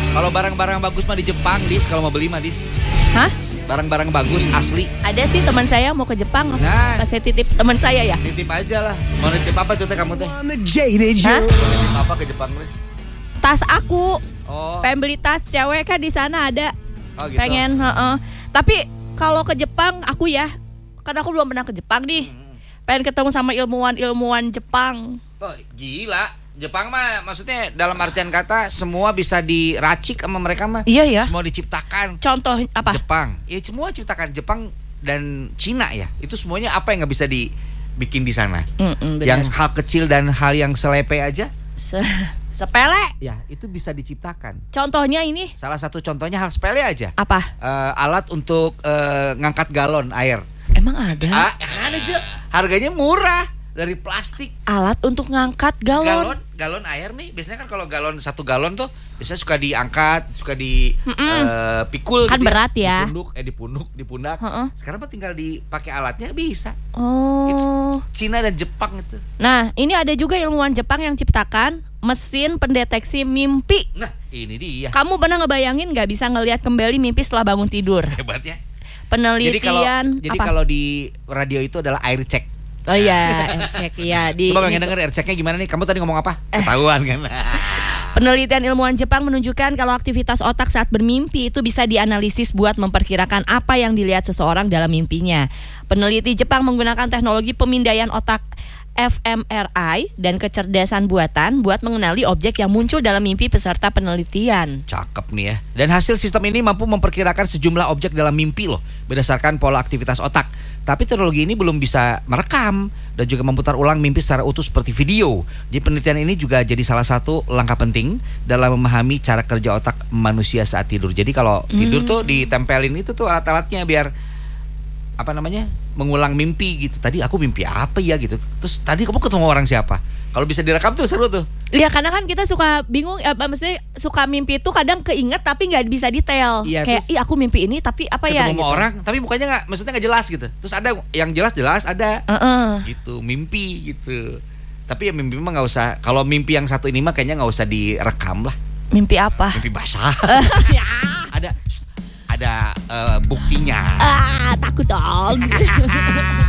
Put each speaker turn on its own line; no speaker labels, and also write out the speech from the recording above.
Kalau barang-barang bagus mah di Jepang, Dis. Kalau mau beli mah, Dis.
Hah?
Barang-barang bagus asli.
Ada sih teman saya mau ke Jepang.
Nah.
Pas saya titip teman saya ya.
Titip aja lah. Mau nitip apa tuh teh kamu teh?
Hah?
Nitip apa ke Jepang teh?
Tas aku.
Oh.
Pengen beli tas cewek kan di sana ada.
Oh gitu.
Pengen, heeh. Tapi kalau ke Jepang aku ya, kan aku belum pernah ke Jepang nih. Pengen ketemu sama ilmuwan Jepang.
Oh, gila. Jepang mah maksudnya dalam artian kata semua bisa diracik sama mereka mah.
Iya ya.
Semua diciptakan.
Contoh apa?
Jepang. Ya semua ciptakan Jepang dan Cina ya. Itu semuanya apa yang nggak bisa dibikin di sana. Yang hal kecil dan hal yang selepe aja.
Sepele.
Ya, itu bisa diciptakan.
Contohnya ini.
Salah satu contohnya hal sepele aja.
Apa?
Alat untuk ngangkat galon air.
Emang ada?
Ada aja. Harganya murah dari plastik.
Alat untuk ngangkat galon.
Galon air nih. Biasanya kan kalau galon 1 galon tuh biasanya suka diangkat, suka di pikul
Kan
gitu
berat ya.
di pundak. Sekarang mah tinggal dipakai alatnya bisa.
Oh.
Itu Cina dan Jepang itu.
Nah, ini ada juga ilmuwan Jepang yang ciptakan mesin pendeteksi mimpi.
Nah, ini dia.
Kamu pernah ngebayangin nggak bisa ngelihat kembali mimpi setelah bangun tidur?
Hebat ya.
Penelitian.
Jadi kalau di radio itu adalah air check.
Oh iya, air check ya.
Coba pengen denger air checknya gimana nih? Kamu tadi ngomong apa? Ketahuan kan?
Penelitian ilmuwan Jepang menunjukkan kalau aktivitas otak saat bermimpi itu bisa dianalisis buat memperkirakan apa yang dilihat seseorang dalam mimpinya. Peneliti Jepang menggunakan teknologi pemindaian otak fMRI dan kecerdasan buatan buat mengenali objek yang muncul dalam mimpi peserta penelitian.
Cakep nih ya. Dan hasil sistem ini mampu memperkirakan sejumlah objek dalam mimpi loh, berdasarkan pola aktivitas otak. Tapi teknologi ini belum bisa merekam dan juga memutar ulang mimpi secara utuh seperti video. Jadi penelitian ini juga jadi salah satu langkah penting dalam memahami cara kerja otak manusia saat tidur. Jadi kalau tidur tuh ditempelin itu tuh alat-alatnya biar mengulang mimpi gitu. Tadi aku mimpi apa ya gitu. Terus tadi kamu ketemu orang siapa? Kalau bisa direkam tuh seru tuh.
Ya karena kan kita suka bingung, maksudnya suka mimpi itu kadang keinget tapi nggak bisa detail.
Iya,
kayak aku mimpi ini tapi apa ya?
Ketemu
gitu.
orang tapi mukanya maksudnya nggak jelas gitu. Terus ada yang jelas ada. Gitu mimpi gitu. Tapi ya mimpi mah nggak usah. Kalau mimpi yang satu ini mah kayaknya nggak usah direkam lah.
Mimpi apa?
Mimpi basah. Ada buktinya.
Takut dong.